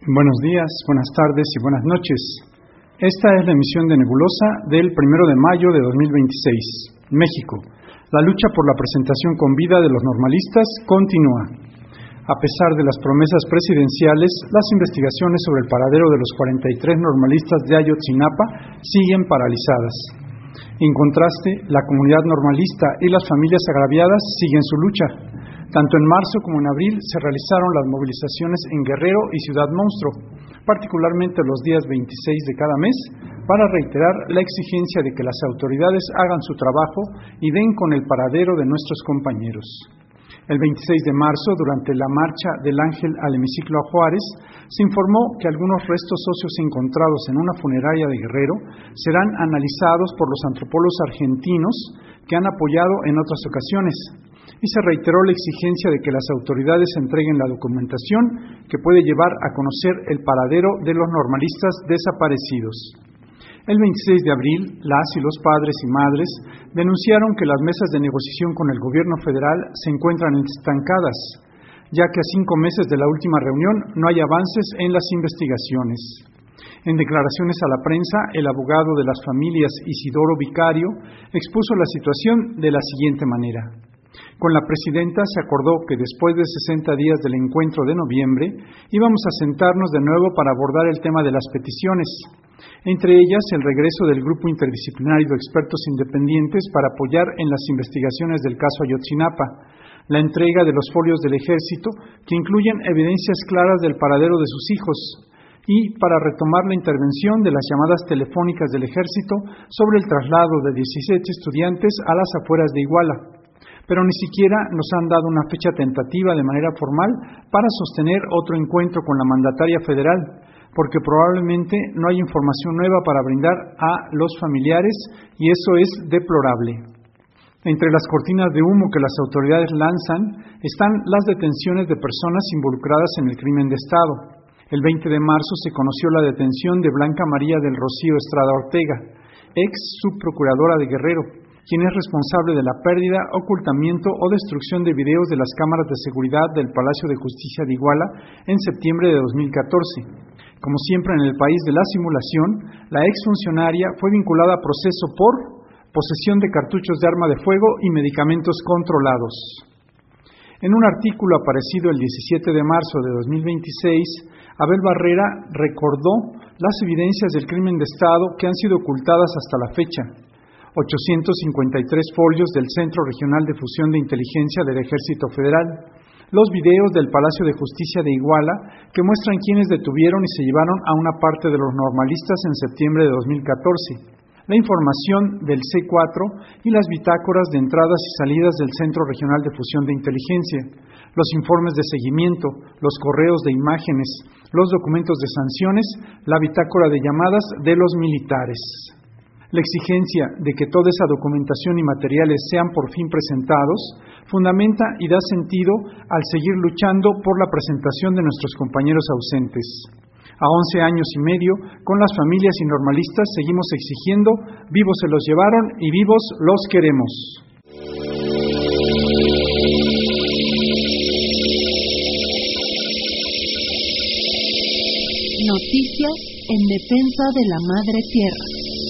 Buenos días, buenas tardes y buenas noches. Esta es la emisión de Nebulosa del 1 de mayo de 2026, México. La lucha por la presentación con vida de los normalistas continúa. A pesar de las promesas presidenciales, las investigaciones sobre el paradero de los 43 normalistas de Ayotzinapa siguen paralizadas. En contraste, la comunidad normalista y las familias agraviadas siguen su lucha. Tanto en marzo como en abril se realizaron las movilizaciones en Guerrero y Ciudad Monstruo, particularmente los días 26 de cada mes, para reiterar la exigencia de que las autoridades hagan su trabajo y den con el paradero de nuestros compañeros. El 26 de marzo, durante la marcha del Ángel al hemiciclo a Juárez, se informó que algunos restos óseos encontrados en una funeraria de Guerrero serán analizados por los antropólogos argentinos que han apoyado en otras ocasiones, y se reiteró la exigencia de que las autoridades entreguen la documentación que puede llevar a conocer el paradero de los normalistas desaparecidos. El 26 de abril, las y los padres y madres denunciaron que las mesas de negociación con el gobierno federal se encuentran estancadas, ya que a 5 meses de la última reunión no hay avances en las investigaciones. En declaraciones a la prensa, el abogado de las familias, Isidoro Vicario, expuso la situación de la siguiente manera. Con la presidenta se acordó que después de 60 días del encuentro de noviembre íbamos a sentarnos de nuevo para abordar el tema de las peticiones, entre ellas el regreso del grupo interdisciplinario de expertos independientes para apoyar en las investigaciones del caso Ayotzinapa, la entrega de los folios del Ejército que incluyen evidencias claras del paradero de sus hijos y para retomar la intervención de las llamadas telefónicas del Ejército sobre el traslado de 17 estudiantes a las afueras de Iguala. Pero ni siquiera nos han dado una fecha tentativa de manera formal para sostener otro encuentro con la mandataria federal, porque probablemente no hay información nueva para brindar a los familiares y eso es deplorable. Entre las cortinas de humo que las autoridades lanzan están las detenciones de personas involucradas en el crimen de Estado. El 20 de marzo se conoció la detención de Blanca María del Rocío Estrada Ortega, ex subprocuradora de Guerrero, quien es responsable de la pérdida, ocultamiento o destrucción de videos de las cámaras de seguridad del Palacio de Justicia de Iguala en septiembre de 2014. Como siempre en el país de la simulación, la exfuncionaria fue vinculada a proceso por posesión de cartuchos de arma de fuego y medicamentos controlados. En un artículo aparecido el 17 de marzo de 2026, Abel Barrera recordó las evidencias del crimen de Estado que han sido ocultadas hasta la fecha. 853 folios del Centro Regional de Fusión de Inteligencia del Ejército Federal, los videos del Palacio de Justicia de Iguala que muestran quiénes detuvieron y se llevaron a una parte de los normalistas en septiembre de 2014, la información del C4 y las bitácoras de entradas y salidas del Centro Regional de Fusión de Inteligencia, los informes de seguimiento, los correos de imágenes, los documentos de sanciones, la bitácora de llamadas de los militares. La exigencia de que toda esa documentación y materiales sean por fin presentados fundamenta y da sentido al seguir luchando por la presentación de nuestros compañeros ausentes. A 11 años y medio, con las familias y normalistas seguimos exigiendo, vivos se los llevaron y vivos los queremos. Noticias en defensa de la Madre Tierra.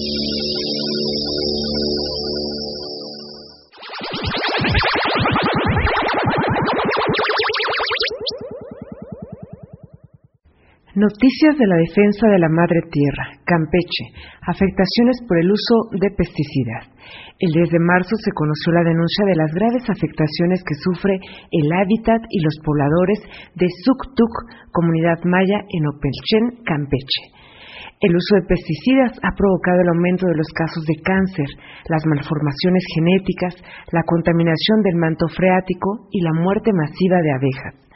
Noticias de la defensa de la Madre Tierra, Campeche, afectaciones por el uso de pesticidas. El 10 de marzo se conoció la denuncia de las graves afectaciones que sufre el hábitat y los pobladores de Suctuc, comunidad maya en Opelchen, Campeche. El uso de pesticidas ha provocado el aumento de los casos de cáncer, las malformaciones genéticas, la contaminación del manto freático y la muerte masiva de abejas.